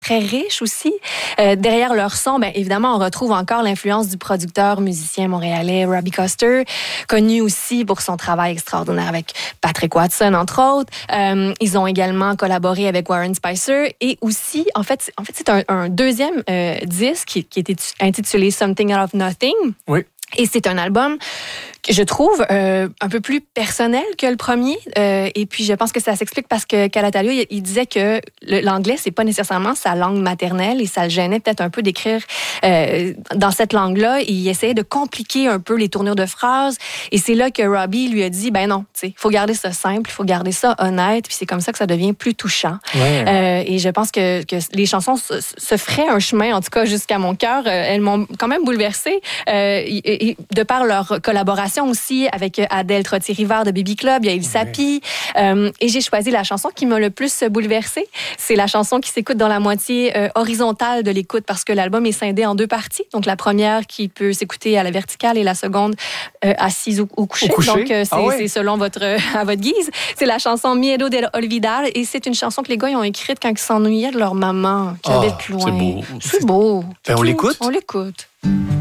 très riche aussi. Derrière leur son, ben, évidemment, on retrouve encore l'influence du producteur musicien montréalais Robbie Coster, connu aussi pour son travail extraordinaire avec Patrick Watson, entre autres. Ils ont également collaboré avec Warren Spicer et aussi, en fait c'est un deuxième disque qui était intitulé Something Out of Nothing. Oui. Et c'est un album que je trouve un peu plus personnel que le premier. Et puis, je pense que ça s'explique parce que Calatalio, il disait que l'anglais, c'est pas nécessairement sa langue maternelle et ça le gênait peut-être un peu d'écrire dans cette langue-là. Il essayait de compliquer un peu les tournures de phrases. Et c'est là que Robbie lui a dit, ben non, tu sais, il faut garder ça simple, il faut garder ça honnête. Puis c'est comme ça que ça devient plus touchant. Ouais. Et je pense que les chansons se feraient un chemin, en tout cas jusqu'à mon cœur. Elles m'ont quand même bouleversée. Et de par leur collaboration aussi avec Adèle Trottier-Rivard de Baby Club, il y a Yves Sapi. Et j'ai choisi la chanson qui m'a le plus bouleversée. C'est la chanson qui s'écoute dans la moitié horizontale de l'écoute parce que l'album est scindé en deux parties. Donc la première qui peut s'écouter à la verticale et la seconde assise ou couchée. Donc c'est selon à votre guise. C'est la chanson Miedo del Olvidar et c'est une chanson que les gars ils ont écrite quand ils s'ennuyaient de leur maman qui habite loin. C'est beau. C'est beau. Ben, on l'écoute? On l'écoute.